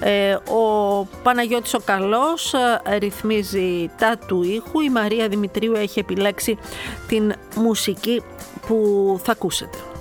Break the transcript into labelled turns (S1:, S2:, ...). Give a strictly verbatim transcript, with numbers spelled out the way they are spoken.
S1: Ο Παναγιώτης ο Καλός ρυθμίζει τα του ήχου. Η Μαρία Δημητρίου έχει επιλέξει την μουσική που θα ακούσετε.